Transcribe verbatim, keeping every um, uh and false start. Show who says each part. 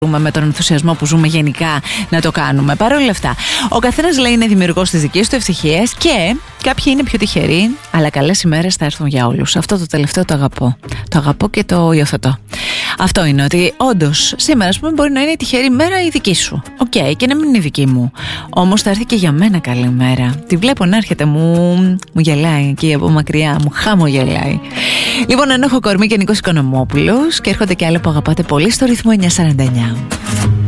Speaker 1: με τον ενθουσιασμό που ζούμε γενικά να το κάνουμε. Παρ' όλα αυτά, ο καθένας λέει είναι δημιουργός της δικής του ευτυχίας και κάποιοι είναι πιο τυχεροί, αλλά καλές ημέρες θα έρθουν για όλους. Αυτό το τελευταίο το αγαπώ. Το αγαπώ και το υιοθετώ. Αυτό είναι ότι όντως σήμερα, ας πούμε, μπορεί να είναι η τυχερή μέρα η δική σου. Οκ, okay, και να μην είναι η δική μου. Όμως θα έρθει και για μένα καλή μέρα. Τη βλέπω να έρχεται, μου, μου γελάει εκεί από μακριά, μου χαμογελάει. Λοιπόν, Ανώχο Κορμί και Νίκος Οικονομόπουλος και έρχονται και άλλα που αγαπάτε πολύ στο ρυθμό εννιακόσια σαράντα εννιά.